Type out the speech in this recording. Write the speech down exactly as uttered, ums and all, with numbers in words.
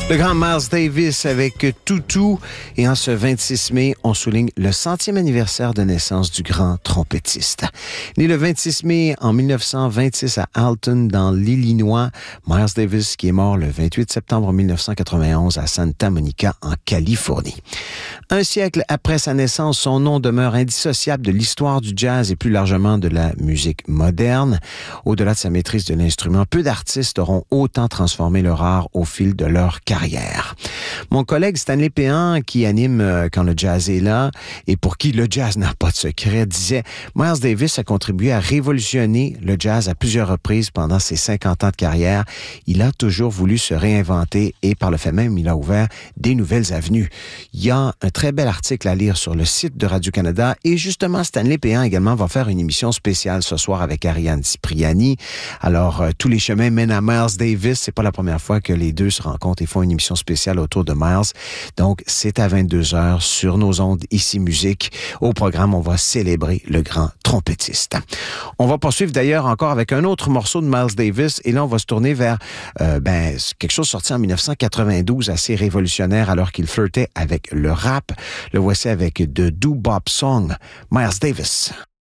Le grand Miles Davis avec Toutou. Et en ce vingt-six mai, on souligne le centième anniversaire de naissance du grand trompettiste. Né le vingt-six mai en mille neuf cent vingt-six à Alton, dans l'Illinois, Miles Davis qui est mort le vingt-huit septembre mille neuf cent quatre-vingt-onze à Santa Monica, en Californie. Un siècle après sa naissance, son nom demeure indissociable de l'histoire du jazz et plus largement de la musique moderne. Au-delà de sa maîtrise de l'instrument, peu d'artistes auront autant transformé leur art au fil de leur carrière. Carrière. Mon collègue Stanley Péan, qui anime euh, Quand le jazz est là et pour qui le jazz n'a pas de secret, disait « Miles Davis a contribué à révolutionner le jazz à plusieurs reprises pendant ses cinquante ans de carrière. Il a toujours voulu se réinventer et par le fait même, il a ouvert des nouvelles avenues. » Il y a un très bel article à lire sur le site de Radio-Canada et justement, Stanley Péan également va faire une émission spéciale ce soir avec Ariane Cipriani. Alors, euh, tous les chemins mènent à Miles Davis. C'est pas la première fois que les deux se rencontrent et font une émission spéciale autour de Miles. Donc, c'est à vingt-deux heures sur nos ondes Ici Musique. Au programme, on va célébrer le grand trompettiste. On va poursuivre d'ailleurs encore avec un autre morceau de Miles Davis et là, on va se tourner vers euh, ben, quelque chose sorti en mille neuf cent quatre-vingt-douze, assez révolutionnaire alors qu'il flirtait avec le rap. Le voici avec The Doo-Bop Song, Miles Davis.